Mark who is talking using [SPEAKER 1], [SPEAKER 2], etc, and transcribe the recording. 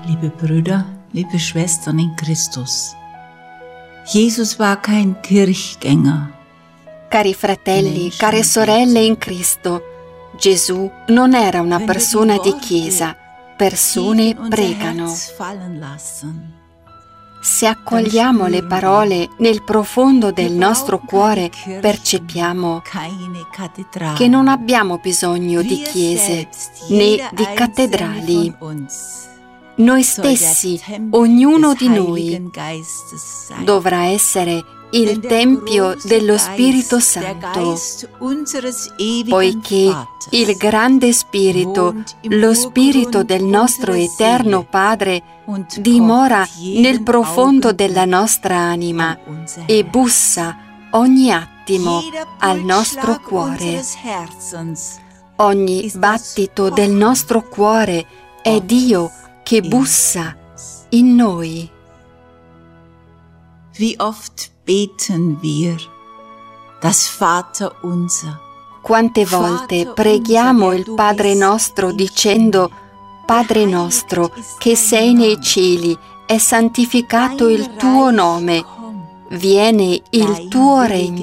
[SPEAKER 1] Liebe Brüder, liebe Schwestern in Christus, Jesus war kein Kirchgänger.
[SPEAKER 2] Cari fratelli, care sorelle in Cristo, Gesù non era una persona di chiesa. Persone pregano. Se accogliamo le parole nel profondo del nostro cuore, percepiamo che non abbiamo bisogno di chiese né di cattedrali. Noi stessi, ognuno di noi, dovrà essere il Tempio dello Spirito Santo, poiché il grande Spirito, lo Spirito del nostro Eterno Padre, dimora nel profondo della nostra anima e bussa ogni attimo al nostro cuore. Ogni battito del nostro cuore è Dio che bussa in noi.
[SPEAKER 1] Wie oft beten wir das Vaterunser.
[SPEAKER 2] Quante volte preghiamo il Padre nostro dicendo: Padre nostro che sei nei cieli, è santificato il tuo nome, viene il tuo regno.